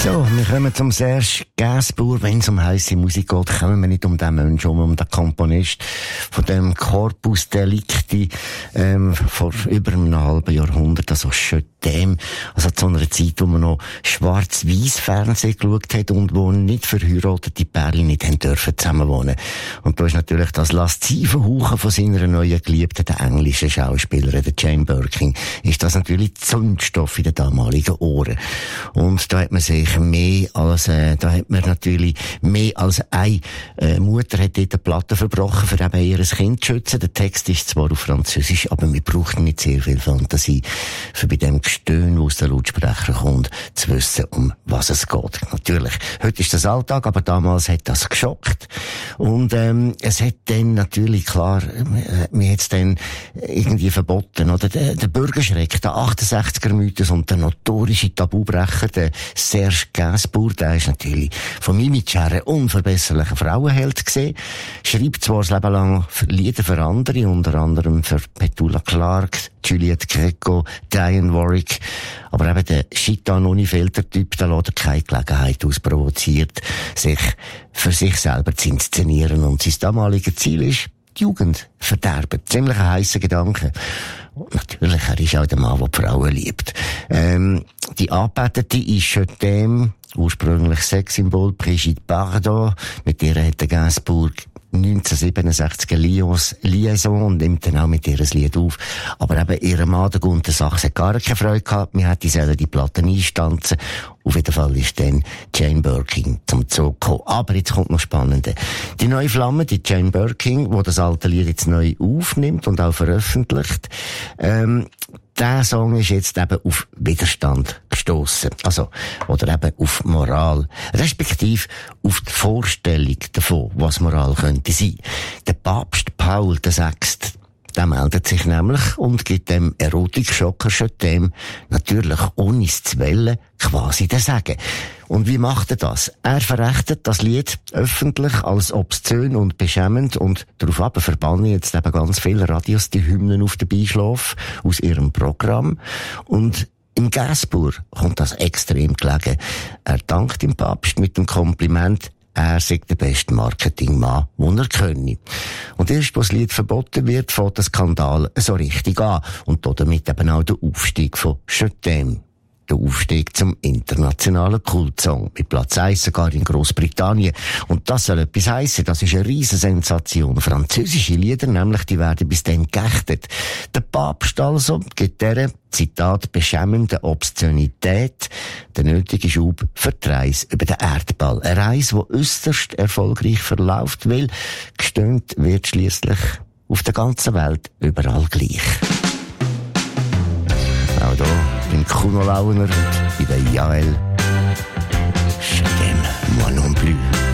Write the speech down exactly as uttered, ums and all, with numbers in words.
So, wir kommen zum Serge Gainsbourg. Wenn es um heisse Musik geht, kommen wir nicht um den Menschen, um, um den Komponist von dem Corpus Delicti ähm, vor über einem halben Jahrhundert, also schon dem, also zu einer Zeit, wo man noch schwarz-weiß Fernsehen geschaut hat und wo nicht verheiratete Pärchen nicht haben dürfen zusammenwohnen. Und da ist natürlich das laszive Hauchen von seiner neuen Geliebten, der englischen Schauspielerin, der Jane Birkin, ist das natürlich Zündstoff in den damaligen Ohren. Und da hat man sich mehr als, äh, da hat man natürlich mehr als eine äh, Mutter hat dort eine Platte verbrochen, für eben ihr Kind zu schützen. Der Text ist zwar auf Französisch, aber wir brauchen nicht sehr viel Fantasie, für bei dem Gestöhn, wo aus den Lautsprecher kommt, zu wissen, um was es geht. Natürlich, heute ist das Alltag, aber damals hat das geschockt. Und ähm, es hat dann natürlich, klar, äh, mir hat's dann irgendwie verboten, oder? Der, der Bürgerschreck, der achtundsechziger-Mythos und der notorische Tabubrecher, der Serge Gainsbourg, der ist natürlich von Image her ein unverbesserlicher Frauenheld gesehen. Schreibt zwar das Leben lang Lieder für andere, unter anderem für Petula Clark, Juliette Greco, Diane Warwick, aber eben der Chitan-Unifilter-Typ, der lässt keine Gelegenheit ausprovoziert, sich für sich selber zu inszenieren. Und sein damaliges Ziel ist, die Jugend verderben. Ziemlich ein heisser Gedanke. Und natürlich, er ist auch der Mann, der die Frauen liebt. Ähm, die Anbetete ist schon dem, ursprünglich Sexsymbol, Brigitte Bardot, mit der hat der Gainsbourg neunzehnhundertsiebenundsechzig eine Lions Liaison und nimmt dann auch mit ihr ein Lied auf. Aber eben, ihr Mann, der Gunther Sachs, hat gar keine Freude gehabt. Wir hätten sollen die Platten einstanzen. Auf jeden Fall ist dann Jane Birkin zum Zug gekommen. Aber jetzt kommt noch Spannende. Die neue Flamme, die Jane Birkin, die das alte Lied jetzt neu aufnimmt und auch veröffentlicht, ähm, der Song ist jetzt eben auf Widerstand gestossen. Also, oder eben auf Moral. Respektive auf die Vorstellung davon, was Moral könnte sein. Der Papst Paul der Sechste, der meldet sich nämlich und gibt dem Erotik-Schocker schon dem natürlich ohne es zu wollen quasi den Sagen. Und wie macht er das? Er verrechtet das Lied öffentlich als obszön und beschämend und darauf aber verbannen jetzt eben ganz viele Radios die Hymnen auf den Beischlaf aus ihrem Programm. Und im Gainsbourg kommt das extrem gelegen. Er dankt dem Papst mit dem Kompliment, er sei der beste Marketingmann, den er könne. Und erst, als das Lied verboten wird, fängt der Skandal so richtig an. Und damit eben auch der Aufstieg von Je t'aime. Der Aufstieg zum internationalen Kultsong. Mit Platz eins sogar in Großbritannien. Und das soll etwas heissen. Das ist eine riesen Sensation. Französische Lieder, nämlich, die werden bis dann geächtet. Der Papst also gibt dieser, Zitat, beschämende Obszönität der nötige Schub für die Reise über den Erdball. Eine Reise, die äusserst erfolgreich verläuft, weil gestöhnt wird schliesslich auf der ganzen Welt überall gleich. Auch hier im Kuno Launer und bei der Jael. Je t'aime, moi non plus.